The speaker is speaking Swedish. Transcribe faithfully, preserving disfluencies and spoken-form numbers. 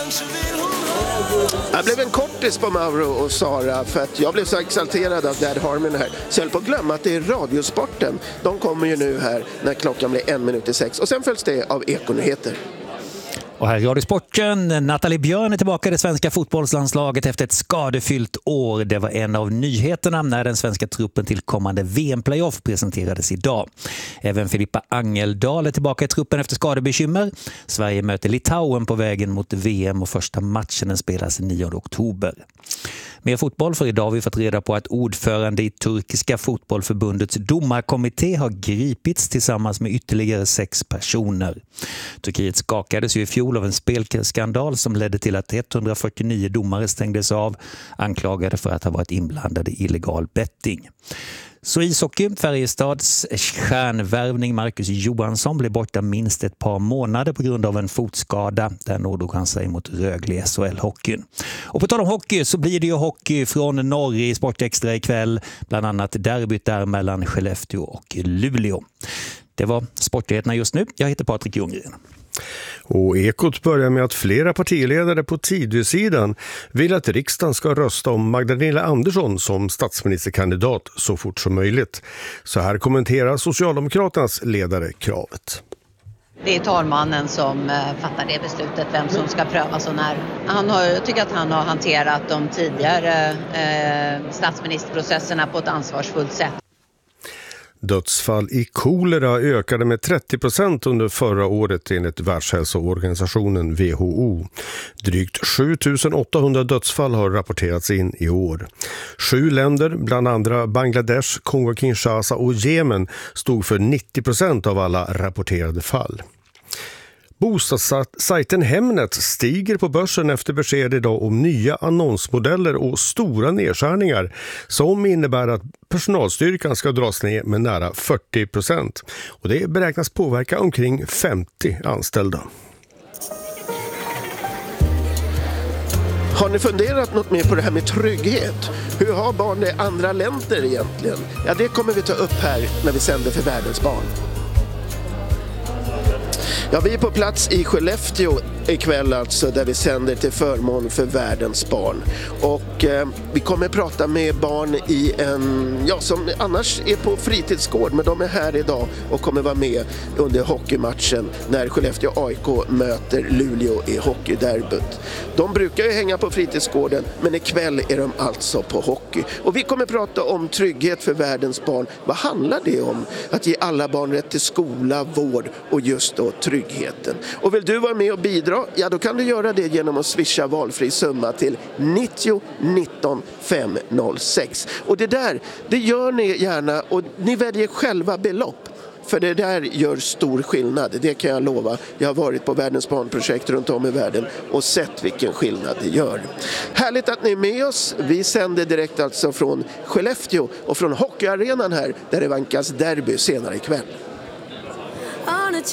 Jag blev en kortis på Mauro och Sara för att jag blev så exalterad av Dad Harmon här. Så jag höll på att glömma att det är Radiosporten. De kommer ju nu här när klockan blir en minut i sex. Och sen följs det av Ekonyheter. Och här i Radiosporten, Nathalie Björn är tillbaka i det svenska fotbollslandslaget efter ett skadefyllt år. Det var en av nyheterna när den svenska truppen till kommande V M-playoff presenterades idag. Även Filippa Angeldal är tillbaka i truppen efter skadebekymmer. Sverige möter Litauen på vägen mot V M och första matchen spelas nionde oktober. Mer fotboll, för idag har vi fått reda på att ordförande i turkiska fotbollförbundets domarkommitté har gripits tillsammans med ytterligare sex personer. Turkiet skakades ju i fjol av en spelskandal som ledde till att etthundrafyrtionio domare stängdes av, anklagade för att ha varit inblandade i illegal betting. Så ishockey, Färjestads stjärnvärvning Marcus Johansson blev borta minst ett par månader på grund av en fotskada. Där nådde han sig mot Rögle S H L-hockeyn. Och på tal om hockey så blir det ju hockey från norr i Sportextra ikväll. Bland annat derbyt där mellan Skellefteå och Luleå. Det var sportnyheterna just nu. Jag heter Patrik Ljunggren. Och Ekot börjar med att flera partiledare på Tidösidan vill att riksdagen ska rösta om Magdalena Andersson som statsministerkandidat så fort som möjligt. Så här kommenterar Socialdemokraternas ledare kravet. Det är talmannen som fattar det beslutet, vem som ska prövas och när. Han har, jag tycker att han har hanterat de tidigare eh, statsministerprocesserna på ett ansvarsfullt sätt. Dödsfall i kolera ökade med trettio procent under förra året enligt Världshälsoorganisationen W H O. Drygt sju tusen åttahundra dödsfall har rapporterats in i år. Sju länder, bland andra Bangladesh, Kongo-Kinshasa och Jemen, stod för nittio procent av alla rapporterade fall. Bostadssajten Hemnet stiger på börsen efter besked idag om nya annonsmodeller och stora nedskärningar som innebär att personalstyrkan ska dras ner med nära fyrtio procent. Och det beräknas påverka omkring femtio anställda. Har ni funderat något mer på det här med trygghet? Hur har barn i andra länder egentligen? Ja, det kommer vi ta upp här när vi sänder för Världens barn. Ja, vi är på plats i Skellefteå ikväll alltså, där vi sänder till förmån för Världens barn. Och eh, vi kommer prata med barn i en, ja, som annars är på fritidsgård, men de är här idag och kommer vara med under hockeymatchen när Skellefteå A I K möter Luleå i hockeyderbyt. De brukar ju hänga på fritidsgården, men ikväll är de alltså på hockey. Och vi kommer prata om trygghet för Världens barn. Vad handlar det om? Att ge alla barn rätt till skola, vård och just då tryggheten. Och vill du vara med och bidra? Ja, då kan du göra det genom att swisha valfri summa till nittio nitton femhundrasex. Och det där, det gör ni gärna och ni väljer själva belopp. För det där gör stor skillnad, det kan jag lova. Jag har varit på Världens barnprojekt runt om i världen och sett vilken skillnad det gör. Härligt att ni är med oss. Vi sänder direkt alltså från Skellefteå och från hockeyarenan här där det vankas derby senare ikväll.